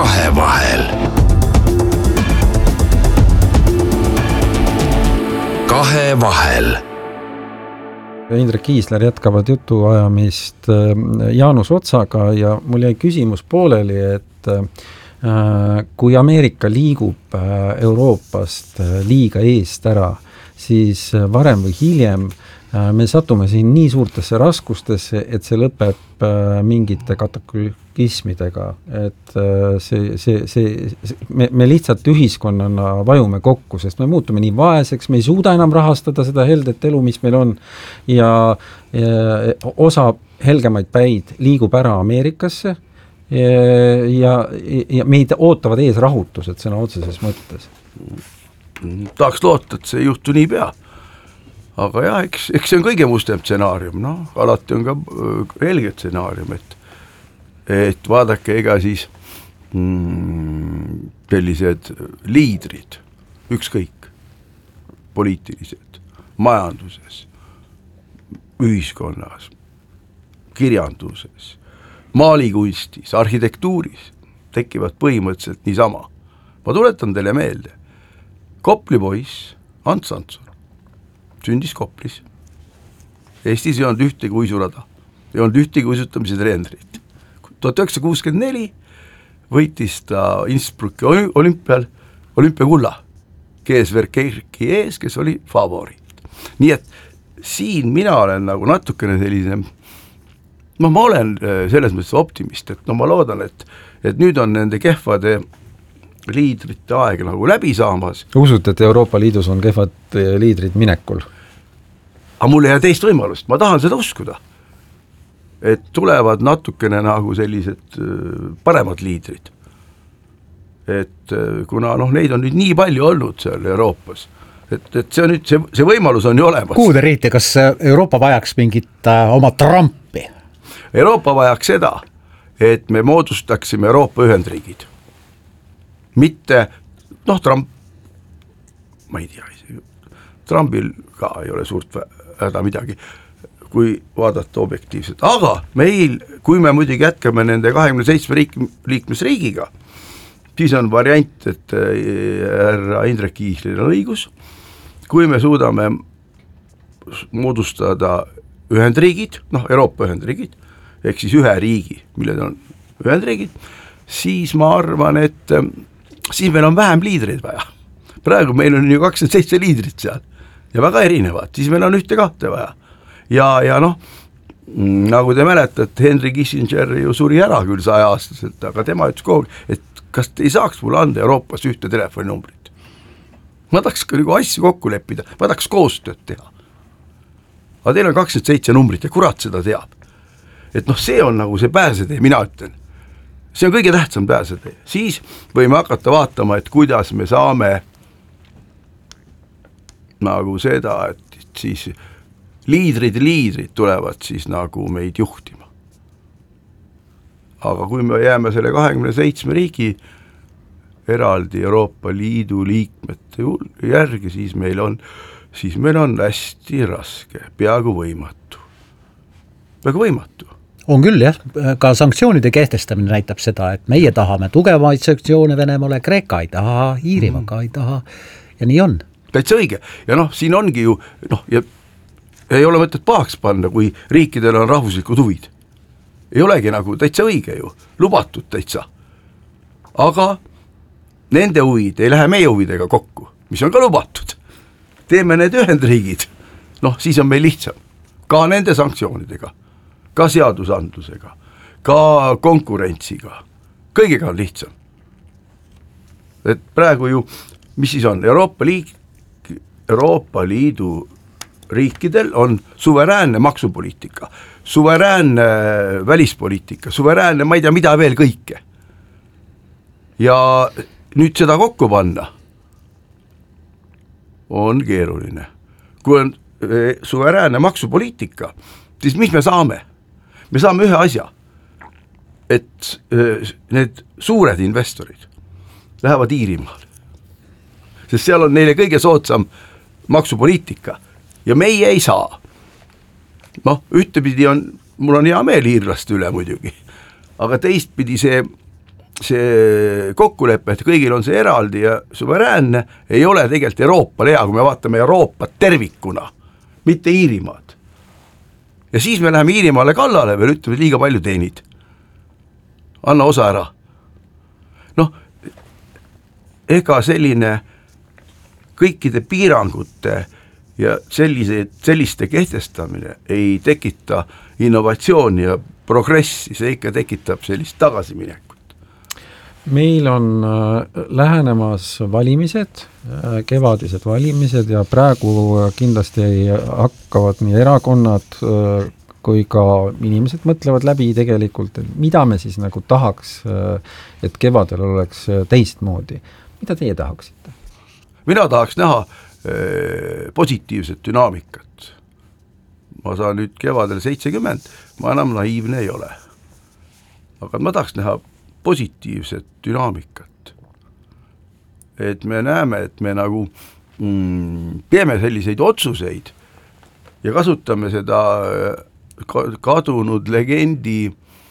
Kahevahel. Kahevahel. Indrek Kiisler jätkavad jutuajamist Jaanus Otsaga ja mul jäi küsimus pooleli, et kui Ameerika liigub Euroopast liiga eest ära, siis varem või hiljem me satume siin nii suurtesse raskustesse, et see lõpeb mingite kataklüsmidega, et me lihtsalt ühiskonnana vajume kokku, sest me muutume nii vaeseks, me ei suuda enam rahastada seda heldet elu, mis meil on, ja osa helgemaid päid liigub ära Ameerikasse ja meid ootavad ees rahutused sõna otseses mõttes. Tahaks loota, et see juhtu nii pea. Aga jah, eks see on kõige mustem stsenaarium, alati on ka helge stsenaarium, et vaadake, ega siis sellised liidrid, ükskõik, poliitilised, majanduses, ühiskonnas, kirjanduses, maalikunstis, arhitektuuris tekivad põhimõtteliselt niisama. Ma tuletan teile meelde, Kopli poiss Ants Antson sündis Koplis. Eestis ei olnud ühtegi uisurada, ei olnud ühtegi uisutamise treenerit. 1964 võitis ta Innsbrucki olümpiakulla Kees Verkerki ees, kes oli favoriit. Nii et siin mina olen nagu natukene sellise, ma olen selles mõttes optimist, et ma loodan, et nüüd on nende kehvade liidrite aeg nagu läbi saamas. Usut, et Euroopa Liidus on kehvad liidrid minekul? Aga mul ei jää teist võimalust, ma tahan seda uskuda, et tulevad natukene nagu sellised paremad liidrid. Et kuna neid on nüüd nii palju olnud seal Euroopas, et see on nüüd, see võimalus on ju olemas. Kuhu te riite, kas Euroopa vajaks mingit oma Trumpi? Euroopa vajaks seda, et me moodustaksime Euroopa Ühendriigid. Mitte, Trump, ma ei tea, Trumpil ka ei ole suurt häda midagi, kui vaadata objektiivselt, aga meil, kui me muidugi jätkame nende 27 liikmesriigiga, siis on variant, et härra Indrek Kiislil on õigus, kui me suudame moodustada Ühendriigid, Euroopa Ühendriigid, ehk siis ühe riigi, millel on Ühendriigid, siis ma arvan, et siis meil on vähem liidreid vaja. Praegu meil on ju 27 liidrit seal ja väga erinevad, siis meil on ühte-kahte vaja. Ja nagu te mäletate, Henry Kissinger ju suri ära küll 100-aastaselt, aga tema ütles kogu, et kas te ei saaks mulle anda Euroopas ühte telefoninumbrit? Ma tahaks nagu asju kokku leppida, ma tahaks koostööd teha. Aga teil on 27 numbrit ja kurat seda teab. Et see on nagu see pääsetee, mina ütlen. See on kõige tähtsam pääsetee. Siis võime hakata vaatama, et kuidas me saame nagu seda, et siis liidrid tulevad siis nagu meid juhtima. Aga kui me jääme selle 27 riigi eraldi Euroopa Liidu liikmete järgi, siis meil on hästi raske, peaaegu võimatu. On küll jah, ka sanktsioonide kehtestamine näitab seda, et meie tahame tugevaid sanktsioone Venemaale, Kreeka ei taha, Iirimaa ka ei taha ja nii on. Täitsa õige ja siin ongi ju, ja ei ole mõtet pahaks panna, kui riikidel on rahvuslikud huvid. Ei olegi nagu täitsa õige ju, lubatud täitsa. Aga nende huvid ei lähe meie huvidega kokku, mis on ka lubatud. Teeme need Ühendriigid, siis on meil lihtsam, ka nende sanktsioonidega. Ka seadusandlusega, ka konkurentsiga, kõigega on lihtsam. Et praegu ju, mis siis on, Euroopa Liidu riikidel on suveräänne maksupoliitika, suveräänne välispoliitika, suveräänne, ma ei tea, mida veel kõike. Ja nüüd seda kokku panna on keeruline. Kui on suveräänne maksupoliitika, siis mis me saame? Me saame ühe asja, et need suured investorid lähevad Iirimaal, sest seal on neile kõige soodsam maksupoliitika ja meie ei saa. Ühtepidi mul on hea meel iirlaste üle muidugi, aga teistpidi see see kokkulepe, et kõigil on see eraldi ja suveräänne, ei ole tegelikult Euroopale hea, kui me vaatame Euroopat tervikuna, mitte Iirimaad. Ja siis me läheme Iirimaale kallale veel, ütleme, liiga palju teenid. Anna osa ära. Noh, ega selline kõikide piirangute ja selliste kehtestamine ei tekita innovatsiooni ja progressi, see ikka tekitab sellist tagasiminekut. Meil on lähenemas valimised, kevadised valimised ja praegu kindlasti hakkavad nii erakonnad kui ka inimesed mõtlevad läbi tegelikult, et mida me siis nagu tahaks, et kevadel oleks teistmoodi. Mida teie tahaksite? Mina tahaks näha positiivset dünaamikat. Ma saan nüüd kevadel 70, ma enam naiivne ei ole. Aga ma tahaks näha positiivset dünaamikat. Et me näeme, et me nagu teeme selliseid otsuseid ja kasutame seda kadunud legendi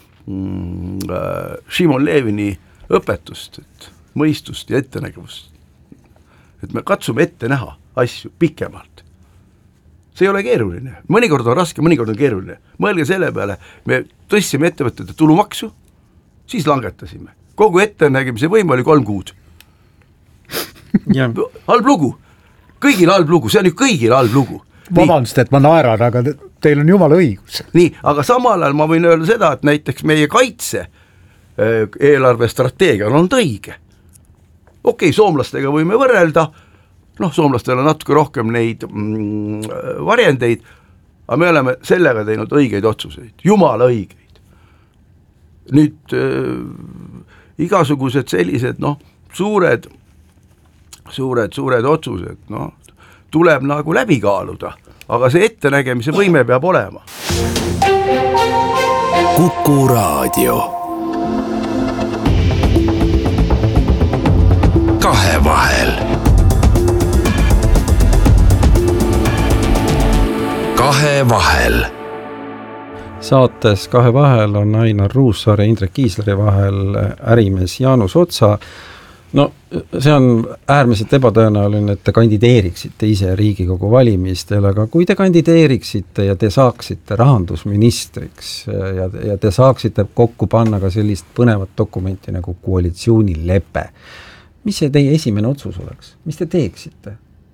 Šimon Levini õpetust, et mõistust ja ettenägevust. Et me katsume ette näha asju pikemalt. See ei ole keeruline. Mõnikord on raske, mõnikord on keeruline. Mõelge selle peale, me tõstsime ettevõtete tulumaksu, siis langetasime. Kogu ettenägemise võim oli 3 kuud. Halb lugu. Kõigil halb lugu, see on ju kõigil halb lugu. Vabandust, et ma naeran, aga teil on jumala õigus. Nii, aga samal ajal ma võin öelda seda, et näiteks meie kaitse eelarvestrateegia on õige. Okei, soomlastega võime võrrelda, noh, soomlastel on natuke rohkem neid varjendeid, aga me oleme sellega teinud õigeid otsuseid, jumala õigeid. Nüüd igasugused sellised, noh, suured otsused, noh, tuleb nagu läbi kaaluda, aga see ettenägemise võime peab olema. Kuku Raadio. Kahevahel. Kahevahel. Saates Kahevahel on Ainar Ruussaare ja Indrek Kiisleri vahel ärimees Jaanus Otsa. No see on äärmiselt ebatõenäoline, et te kandideeriksite ise Riigikogu valimistel, aga kui te kandideeriksite ja te saaksite rahandusministriks ja te saaksite kokku panna ka sellist põnevat dokumenti nagu koalitsioonilepe, mis see teie esimene otsus oleks? Mis te teeksite?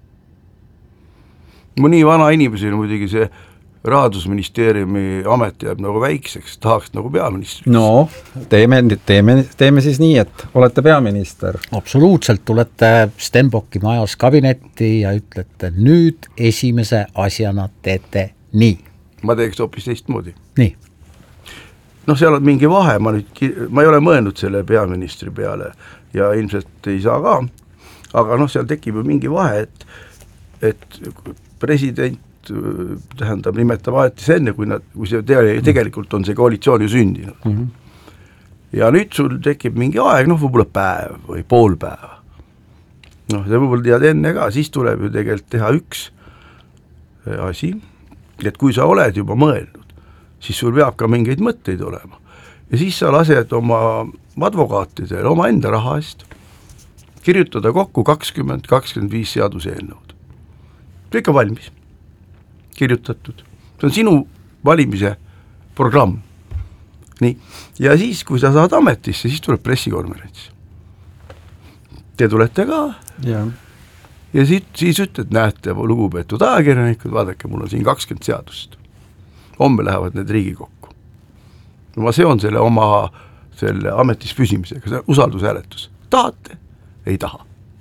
Mõni vana inimesel muidugi see Rahandusministeeriumi amet jääb nagu väikseks, tahaks nagu peaministriks. No, teeme siis nii, et olete peaminister. Absoluutselt, tulete Stenbocki majas kabinetti ja ütlete, nüüd esimese asjana teete nii. Ma teeks hoopis teistmoodi. Nii. Noh, seal on mingi vahe, ma ei ole mõelnud selle peaministri peale ja ilmselt ei saa ka, aga noh, seal tekib ju mingi vahe, et president tähendab, nimetab aetis enne, kui see tegelikult on see koalitsioon ju sündinud. Ja nüüd sul tekib mingi aeg, noh, võib-olla päev või pool päeva. Noh, see võib-olla tead enne ka, siis tuleb ju tegelikult teha üks asi, et kui sa oled juba mõelnud, siis sul peab ka mingeid mõtteid olema. Ja siis sa lased oma advokaatidele oma enda raha eest kirjutada kokku 20-25 seaduseelnõud. Kõik on valmis. Kirjutatud. See on sinu valimise programm. Nii. Ja siis, kui sa saad ametisse, siis tuleb pressikonverents. Te tulete ka. Ja siis ütled, näete, lugupeetud ajakirjanikud, vaadake, mul on siin 20 seadust. Homme lähevad need Riigikokku. Ma seon selle oma ametis püsimisega, see usaldushääletus. Tahate? Ei taha.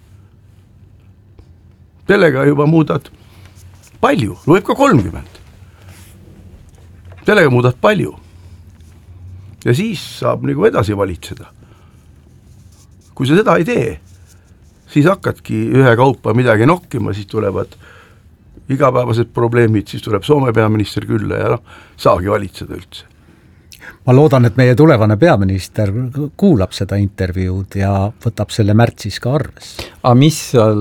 Sellega juba muudad palju, võib ka 30. Sellega muudad palju. Ja siis saab nagu edasi valitseda. Kui sa seda ei tee, siis hakkadki ühe kaupa midagi nokkima, siis tulevad igapäevased probleemid, siis tuleb Soome peaminister külla ja saagi valitseda üldse. Ma loodan, et meie tulevane peaminister kuulab seda intervjuud ja võtab selle märtsis ka arves. Aga mis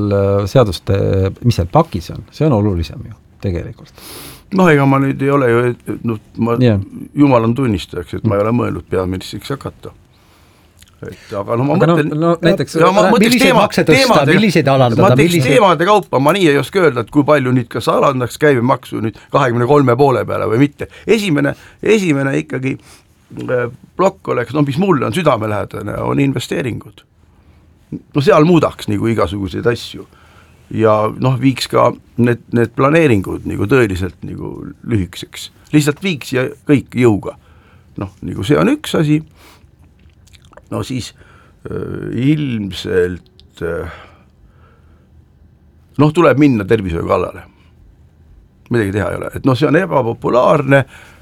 seal pakis on? See on olulisem ju tegelikult. Noh, ega ma nüüd ei ole ju, jumal on tunnistajaks, et ma ei ole mõelnud peaministriks hakata. aga no ma mõtlen näiteks milliseid makse tõsta, milliseid alandada, teemade kaupa ma nii ei oska öelda, et kui palju nüüd kas alandaks käibemaksu nüüd 23,5 peale või mitte. Esimene ikkagi plokk oleks, no mis mulle on südamelähedane, on investeeringud. No seal muudaks nagu igasuguseid asju ja noh, viiks ka need planeeringud nagu tõeliselt nagu lühikeseks. Lihtsalt viiks ja kõik jõuga. Noh, nagu see on üks asi. No siis ilmselt noh, tuleb minna tervishoiu kallale. Midagi teha ei ole. Et noh, see on ebapopulaarne.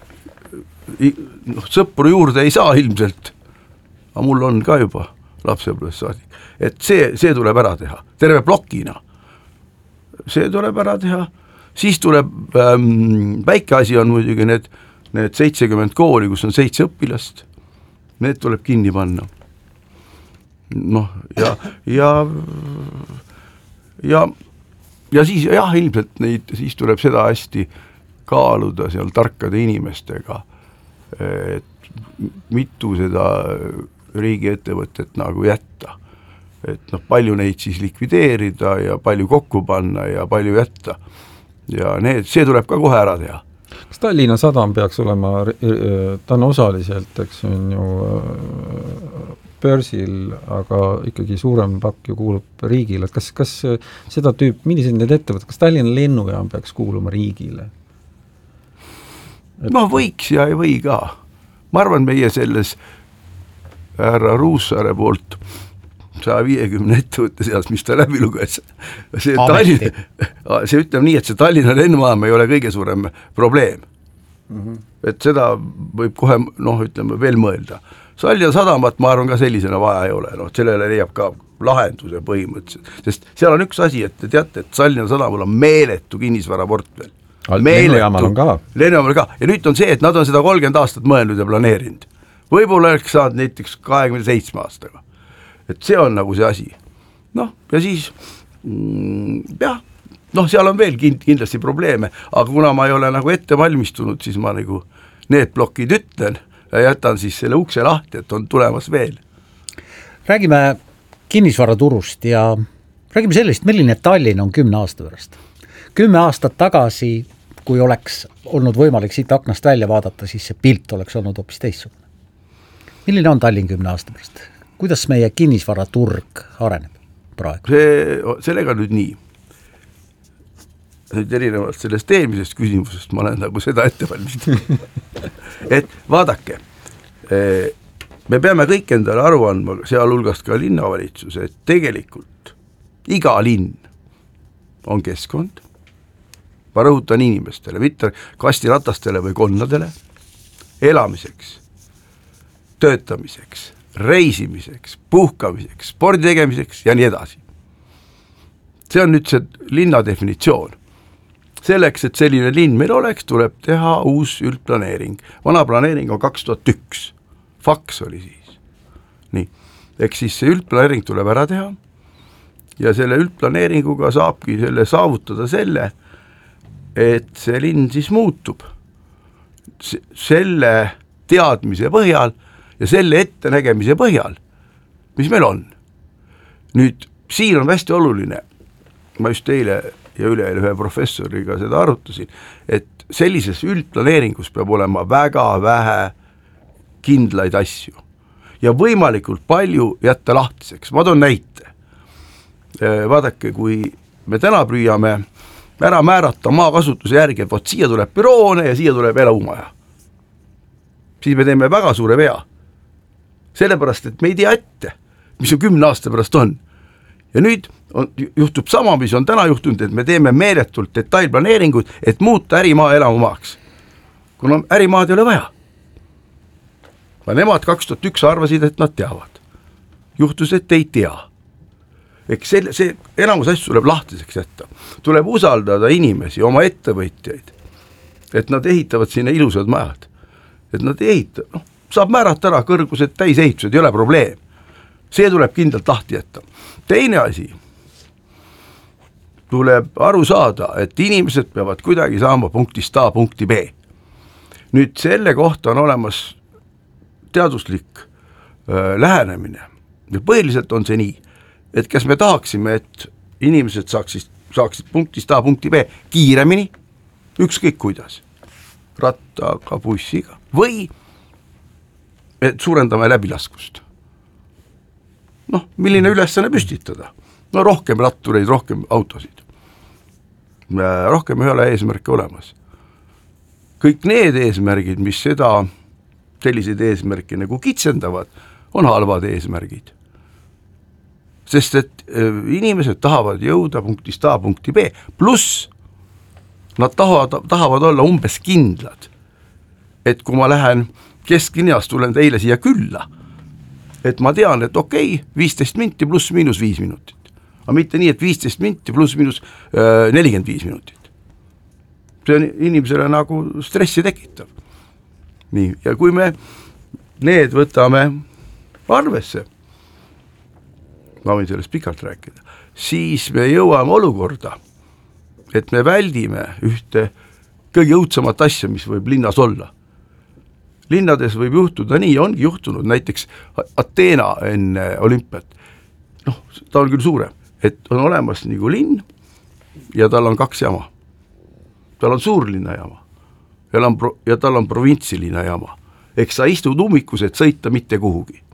Noh, sõpru juurde ei saa ilmselt. Aga mul on ka juba lapsepõlvest saadik. Et see tuleb ära teha. Terve plokina. See tuleb ära teha. Siis tuleb väike asi on muidugi need 70 kooli, kus on 7 õpilast. Need tuleb kinni panna. Noh, ja siis jah, ilmselt siis tuleb seda hästi kaaluda seal tarkade inimestega, et mitu seda riigiettevõtet nagu jätta. Et noh, palju neid siis likvideerida ja palju kokku panna ja palju jätta. Ja see tuleb ka kohe ära teha. Kas Tallinna Sadam peaks olema, ta on osaliselt, eks on ju börsil, aga ikkagi suurem pakk ju kuulub riigile. Kas seda millised need ettevõtted, kas Tallinna lennujaam peaks kuuluma riigile? No võiks ja ei või ka. Ma arvan, meie selles härra Ruussaare poolt 150 ettevõtte seas, mis ta läbi luges. See ütleb nii, et see Tallinna lennujaam ei ole kõige suurem probleem. Et seda võib kohe, noh, ütleme, veel mõelda. Tallinna Sadamat, ma arvan, ka sellisena vaja ei ole. Noh, sellele leiab ka lahenduse põhimõtteliselt. Sest seal on üks asi, et te teate, et Tallinna Sadamul on meeletu kinnisvaraportfel. Lennujaamal on ka. Lennujaamal ka. Ja nüüd on see, et nad on seda 30 aastat mõelnud ja planeerinud. Võib-olla oleks saanud näiteks 27 aastaga. Et see on nagu see asi. Noh, ja siis jah, noh, seal on veel kindlasti probleeme, aga kuna ma ei ole nagu ette valmistunud, siis ma nagu need plokid ütlen ja jätan siis selle ukse lahti, et on tulemas veel. Räägime kinnisvaraturust ja räägime sellest, milline Tallinn on 10 aasta pärast. 10 aastat tagasi, kui oleks olnud võimalik siit aknast välja vaadata, siis see pilt oleks olnud hoopis teistsugune. Milline on Tallinn 10 aasta pärast? Kuidas meie kinnisvaraturg areneb praegu? Sellega nüüd nii. Nüüd erinevalt sellest eelmisest küsimusest ma olen nagu seda ette valmistanud. Et vaadake, me peame kõik endale aru andma, sealhulgast ka linnavalitsus, et tegelikult iga linn on keskkond. Ma rõhutan inimestele, mitte kastiratastele või konnadele, elamiseks, töötamiseks, reisimiseks, puhkamiseks, spordi tegemiseks ja nii edasi. See on nüüd see linna definitsioon. Selleks, et selline linn meil oleks, tuleb teha uus üldplaneering. Vana planeering on 2001. Faks oli siis. Nii. Ehk siis see üldplaneering tuleb ära teha ja selle üldplaneeringuga saabki saavutada selle, et see linn siis muutub selle teadmise põhjal ja selle ettenägemise põhjal, mis meil on. Nüüd, siin on hästi oluline, ma just eile ja üleeile ühe professoriga seda arutasin, et sellises üldplaneeringus peab olema väga vähe kindlaid asju ja võimalikult palju jätta lahtiseks. Ma toon näite. Vaadake, kui me täna püüame ära määrata maakasutuse järgi, et siia tuleb büroone ja siia tuleb elaumaja, siis me teeme väga suure vea. Sellepärast, et me ei tea ette, mis on 10 aasta pärast on. Ja nüüd juhtub sama, mis on täna juhtunud, et me teeme meeletult detailplaneeringuid, et muuta ärimaa elamumaaks. Kuna ärimaad ei ole vaja. Nemad 2001 arvasid, et nad teavad. Juhtus, et ei tea. Eks see enamus asju tuleb lahtiseks jätta. Tuleb usaldada inimesi, oma ettevõtjaid, et nad ehitavad sinna ilusad majad. Et nad ei ehita, saab määrata ära kõrgused, täisehitused, ei ole probleem. See tuleb kindlalt lahti jätta. Teine asi, tuleb aru saada, et inimesed peavad kuidagi saama punktist A punkti B. Nüüd selle kohta on olemas teaduslik lähenemine. Ja põhiliselt on see nii, et kas me tahaksime, et inimesed saaksid punktist A punkti B kiiremini, ükskõik kuidas, rattaga, bussiga, või et suurendame läbilaskust. Noh, milline ülesanne püstitada? No rohkem rattureid, rohkem autosid. Rohkem ei ole eesmärke olemas. Kõik need eesmärgid, mis selliseid eesmärke nagu kitsendavad, on halvad eesmärgid. Sest et inimesed tahavad jõuda punktist A punkti B, pluss nad tahavad olla umbes kindlad, et kui ma lähen kesklinnas, tulen teile siia külla, et ma tean, et okei, 15 minti pluss miinus 5 minutit. Aga mitte nii, et 15 minti pluss miinus 45 minutit. See on inimesele nagu stressi tekitav. Nii, ja kui me need võtame arvesse, ma võin sellest pikalt rääkida, siis me jõuame olukorda, et me väldime ühte kõige õudsemat asja, mis võib linnas olla. Linnades võib juhtuda nii, ongi juhtunud näiteks Ateena enne olümpiat. Noh, ta on küll suurem, et on olemas nagu linn ja tal on 2 jama. Tal on suurlinna jama ja tal on provintsilinna jama. Eks sa istud ummikus, et sõita mitte kuhugi.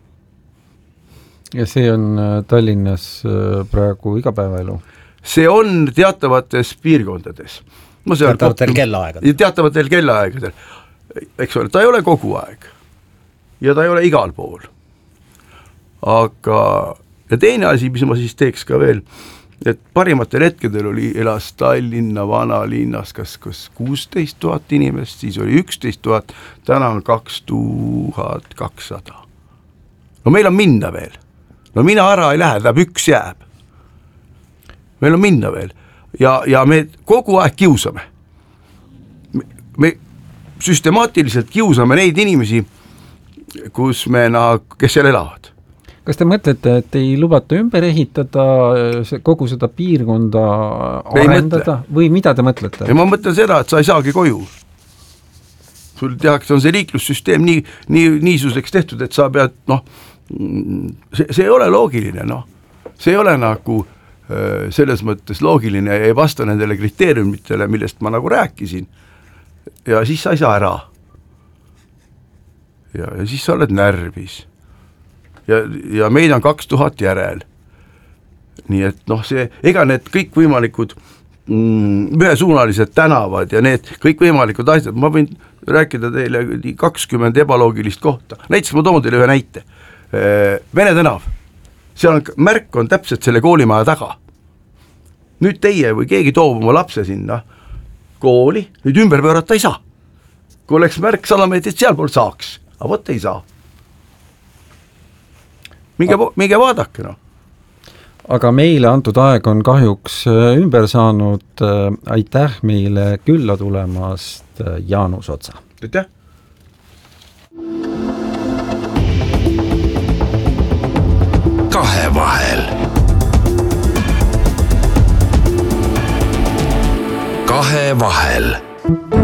Ja see on Tallinnas praegu igapäevaelu? See on teatavates piirkondades. Teatavatel kellaaegadel. Teatavatel kellaaegadel. Eks ole, ta ei ole kogu aeg ja ta ei ole igal pool. Aga ja teine asi, mis ma siis teeks ka veel, et parimatel hetkedel elas Tallinna vanalinnas kas 16 000 inimest, siis oli 11 000, täna on 2200. No meil on minna veel. No mina ära ei lähe, tähendab üks jääb. Meil on minna veel ja me kogu aeg kiusame. Me süstemaatiliselt kiusame neid inimesi, kes seal elavad. Kas te mõtlete, et ei lubata ümber ehitada kogu seda piirkonda arendada või mida te mõtlete? Ja ma mõtlen seda, et sa ei saagi koju. Sul tehakse, on see liiklussüsteem niisuseks tehtud, et sa pead, see ei ole loogiline, see ei ole nagu selles mõttes loogiline ja ei vasta nendele kriteeriumitele, millest ma nagu rääkisin. Ja siis sa ei saa ära. Ja siis sa oled närvis. Ja meid on 2000 järel. Nii et ega need kõik võimalikud ühesuunalised tänavad ja need kõik võimalikud asjad, ma võin rääkida teile 20 ebaloogilist kohta. Näiteks ma toon teile ühe näite. Vene tänav. Seal märk on täpselt selle koolimaja taga. Nüüd teie või keegi toob oma lapse sinna kooli, nüüd ümber pöörata ei saa. Kui oleks märk 100 meetrit sealpool saaks, aga võtta ei saa. Minge vaadake, Aga meile antud aeg on kahjuks ümber saanud. Aitäh meile külla tulemast, Jaanus Otsa. Aitäh! Kahevahel. Kahevahel.